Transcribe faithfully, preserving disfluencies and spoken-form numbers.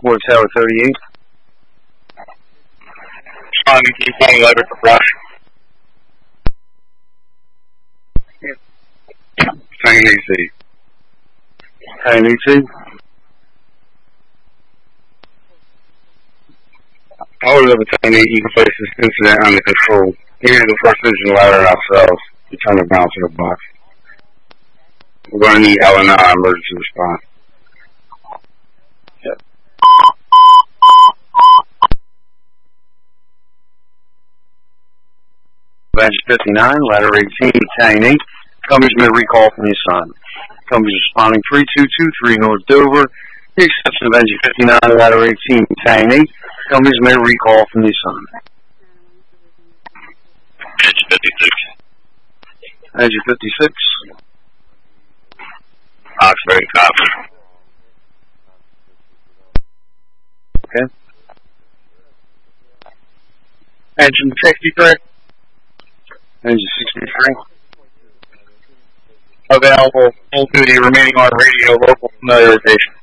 War Tower thirty-eight. Responding to twenty letter for brush. Tang E C. Tang E C. All of the Tang E, you can place this incident under control. Here is the first engine ladder ourselves. You turn it down to the box. We're going to need L and I emergency response. Yep. Engine fifty-nine, ladder eighteen, Tang eight. Company's made a recall from the assignment. Company's responding three two two three North Dover. The exception of engine fifty-nine, ladder eighteen, Tang eight. Company's made a recall from the assignment. Engine fifty-six. Engine fifty-six. Oxbury copy. Okay. Engine sixty-three. Engine sixty-three. Available, full duty, remaining on radio, local familiarization.